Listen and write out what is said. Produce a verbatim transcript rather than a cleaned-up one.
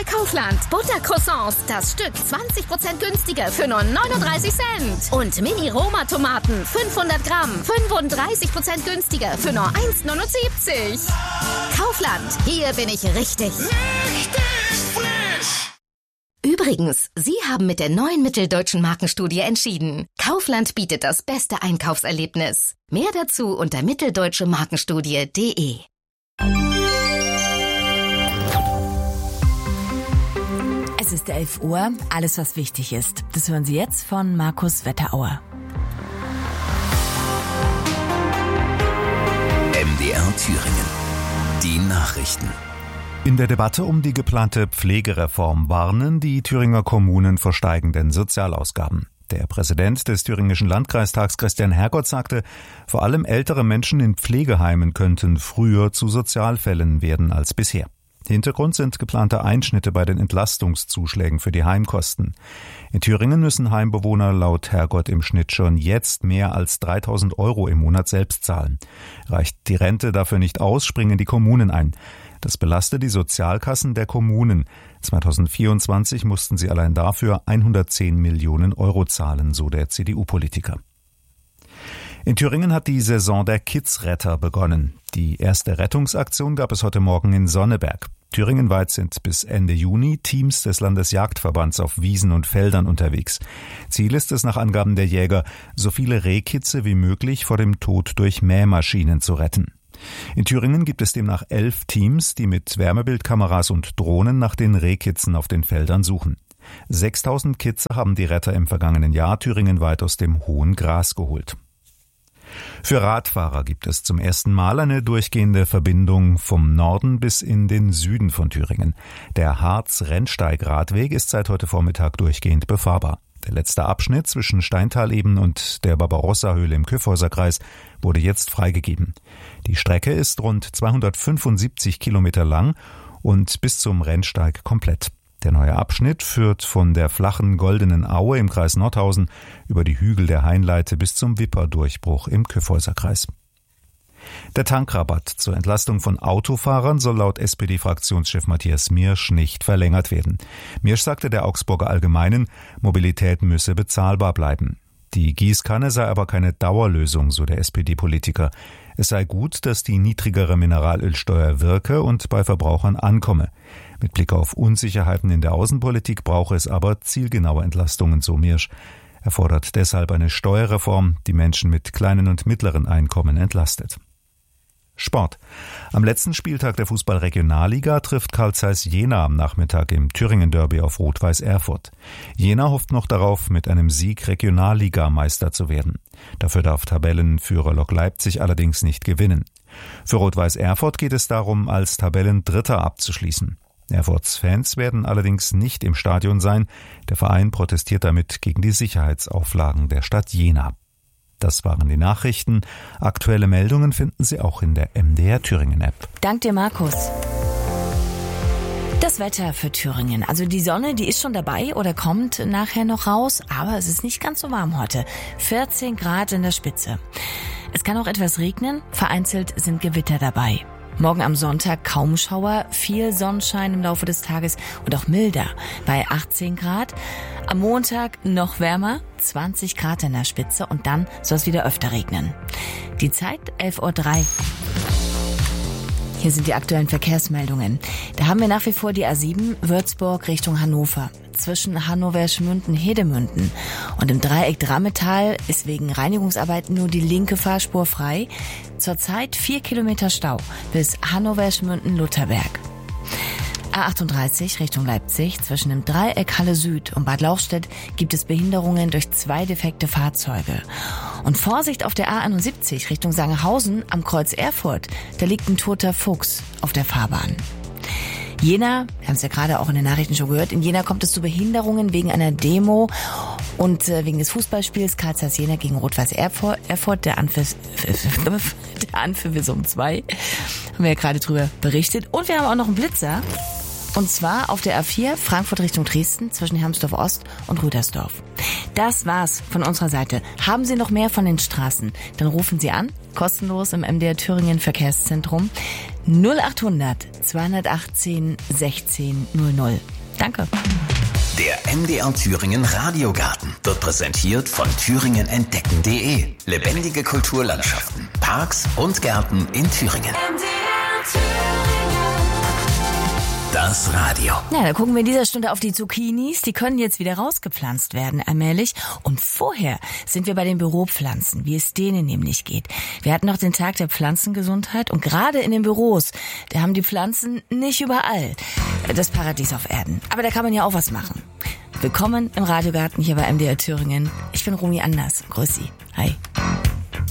bei Kaufland. Buttercroissants, das Stück zwanzig Prozent günstiger für nur neununddreißig Cent. Und Mini-Roma-Tomaten, fünfhundert Gramm, fünfunddreißig Prozent günstiger für nur eins Komma neunundsiebzig. Kaufland, hier bin ich richtig. Richtig frisch! Übrigens, Sie haben mit der neuen Mitteldeutschen Markenstudie entschieden. Kaufland bietet das beste Einkaufserlebnis. Mehr dazu unter mitteldeutsche markenstudie punkt de. Es ist elf Uhr, alles was wichtig ist. Das hören Sie jetzt von Markus Wetterauer. M D R Thüringen. Die Nachrichten. In der Debatte um die geplante Pflegereform warnen die Thüringer Kommunen vor steigenden Sozialausgaben. Der Präsident des Thüringischen Landkreistags Christian Hergott sagte, vor allem ältere Menschen in Pflegeheimen könnten früher zu Sozialfällen werden als bisher. Hintergrund sind geplante Einschnitte bei den Entlastungszuschlägen für die Heimkosten. In Thüringen müssen Heimbewohner laut Hergott im Schnitt schon jetzt mehr als dreitausend Euro im Monat selbst zahlen. Reicht die Rente dafür nicht aus, springen die Kommunen ein. Das belastet die Sozialkassen der Kommunen. zweitausendvierundzwanzig mussten sie allein dafür hundertzehn Millionen Euro zahlen, so der C D U-Politiker. In Thüringen hat die Saison der Kidsretter begonnen. Die erste Rettungsaktion gab es heute Morgen in Sonneberg. Thüringenweit sind bis Ende Juni Teams des Landesjagdverbands auf Wiesen und Feldern unterwegs. Ziel ist es nach Angaben der Jäger, so viele Rehkitze wie möglich vor dem Tod durch Mähmaschinen zu retten. In Thüringen gibt es demnach elf Teams, die mit Wärmebildkameras und Drohnen nach den Rehkitzen auf den Feldern suchen. sechstausend Kitze haben die Retter im vergangenen Jahr thüringenweit aus dem hohen Gras geholt. Für Radfahrer gibt es zum ersten Mal eine durchgehende Verbindung vom Norden bis in den Süden von Thüringen. Der Harz-Rennsteig-Radweg ist seit heute Vormittag durchgehend befahrbar. Der letzte Abschnitt zwischen Steintal-Eben und der Barbarossa-Höhle im Kyffhäuser-Kreis wurde jetzt freigegeben. Die Strecke ist rund zweihundertfünfundsiebzig Kilometer lang und bis zum Rennsteig komplett. Der neue Abschnitt führt von der flachen Goldenen Aue im Kreis Nordhausen über die Hügel der Hainleite bis zum Wipperdurchbruch im Kyffhäuser-Kreis. Der Tankrabatt zur Entlastung von Autofahrern soll laut S P D-Fraktionschef Matthias Miersch nicht verlängert werden. Miersch sagte der Augsburger Allgemeinen, Mobilität müsse bezahlbar bleiben. Die Gießkanne sei aber keine Dauerlösung, so der S P D-Politiker. Es sei gut, dass die niedrigere Mineralölsteuer wirke und bei Verbrauchern ankomme. Mit Blick auf Unsicherheiten in der Außenpolitik brauche es aber zielgenaue Entlastungen, so Miersch. Er fordert deshalb eine Steuerreform, die Menschen mit kleinen und mittleren Einkommen entlastet. Sport. Am letzten Spieltag der Fußball-Regionalliga trifft Carl Zeiss Jena am Nachmittag im Thüringen-Derby auf Rot-Weiß Erfurt. Jena hofft noch darauf, mit einem Sieg Regionalligameister zu werden. Dafür darf Tabellenführer Lok Leipzig allerdings nicht gewinnen. Für Rot-Weiß Erfurt geht es darum, als Tabellendritter abzuschließen. Erfurts Fans werden allerdings nicht im Stadion sein. Der Verein protestiert damit gegen die Sicherheitsauflagen der Stadt Jena. Das waren die Nachrichten. Aktuelle Meldungen finden Sie auch in der M D R Thüringen-App. Dank dir, Markus. Das Wetter für Thüringen. Also die Sonne, die ist schon dabei oder kommt nachher noch raus, aber es ist nicht ganz so warm heute. vierzehn Grad in der Spitze. Es kann auch etwas regnen, vereinzelt sind Gewitter dabei. Morgen am Sonntag kaum Schauer, viel Sonnenschein im Laufe des Tages und auch milder bei achtzehn Grad. Am Montag noch wärmer, zwanzig Grad in der Spitze und dann soll es wieder öfter regnen. Die Zeit elf Uhr drei. Hier sind die aktuellen Verkehrsmeldungen. Da haben wir nach wie vor die A sieben Würzburg Richtung Hannover. Zwischen Hannover-Schmünden-Hedemünden und im Dreieck Drammetal ist wegen Reinigungsarbeiten nur die linke Fahrspur frei. Zurzeit vier Kilometer Stau bis Hannover-Schmünden-Lutherberg. A achtunddreißig Richtung Leipzig. Zwischen dem Dreieck Halle Süd und Bad Lauchstädt gibt es Behinderungen durch zwei defekte Fahrzeuge. Und Vorsicht auf der A einundsiebzig Richtung Sangerhausen am Kreuz Erfurt. Da liegt ein toter Fuchs auf der Fahrbahn. Jena, wir haben es ja gerade auch in den Nachrichten schon gehört, in Jena kommt es zu Behinderungen wegen einer Demo und äh, wegen des Fußballspiels Carl Zeiss Jena gegen Rot-Weiß Erfurt, Erfurt der Anpfiff, der Anpfiff ist um zwei, haben wir ja gerade drüber berichtet. Und wir haben auch noch einen Blitzer, und zwar auf der A vier Frankfurt Richtung Dresden zwischen Hermsdorf Ost und Rüdersdorf. Das war's von unserer Seite. Haben Sie noch mehr von den Straßen? Dann rufen Sie an, kostenlos im M D R Thüringen Verkehrszentrum. null achthundert zweihundertachtzehn sechzehn null null. Danke. Der M D R Thüringen Radiogarten wird präsentiert von thüringen entdecken punkt de. Lebendige Kulturlandschaften, Parks und Gärten in Thüringen. Das Radio. Ja, da gucken wir in dieser Stunde auf die Zucchinis. Die können jetzt wieder rausgepflanzt werden allmählich. Und vorher sind wir bei den Büropflanzen, wie es denen nämlich geht. Wir hatten noch den Tag der Pflanzengesundheit und gerade in den Büros, da haben die Pflanzen nicht überall das Paradies auf Erden. Aber da kann man ja auch was machen. Willkommen im Radiogarten hier bei M D R Thüringen. Ich bin Romy Anders. Grüß Sie. Hi.